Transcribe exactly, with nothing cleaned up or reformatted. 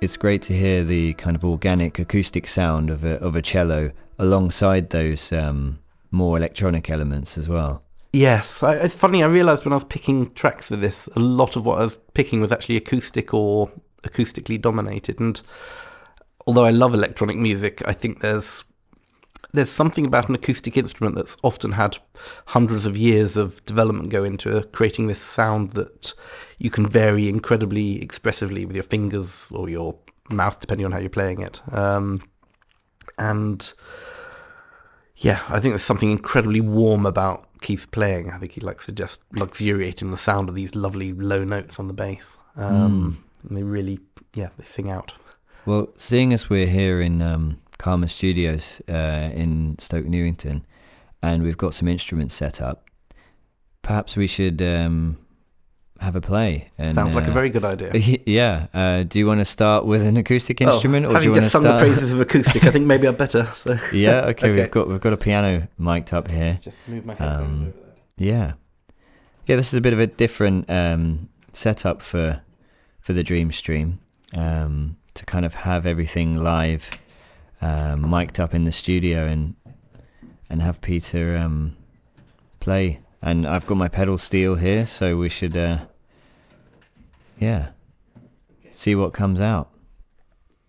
it's great to hear the kind of organic acoustic sound of a of a cello alongside those um, more electronic elements as well. Yes, I, it's funny. I realised when I was picking tracks for this, a lot of what I was picking was actually acoustic or acoustically dominated. And although I love electronic music, I think there's there's something about an acoustic instrument that's often had hundreds of years of development go into creating this sound that you can vary incredibly expressively with your fingers or your mouth, depending on how you're playing it. Um, and yeah, I think there's something incredibly warm about Keith's playing. I think he likes to just luxuriate in the sound of these lovely low notes on the bass. Um, mm. And they really, yeah, they sing out. Well, seeing as we're here in um, Karma Studios uh, in Stoke Newington, and we've got some instruments set up, perhaps we should um, have a play. And, Sounds like uh, a very good idea. Yeah. Uh, do you want to start with an acoustic instrument, oh, or do you want to start? Having just sung the praises of acoustic, I think maybe I'd better. So. Yeah. Okay, okay. We've got we've got a piano mic'd up here. Just move my headphones um, over there. Yeah. Yeah. This is a bit of a different um, setup for for the Dream Stream. Um, to kind of have everything live, um, mic'd up in the studio, and and have Peter um, play. And I've got my pedal steel here, so we should, uh, yeah, see what comes out.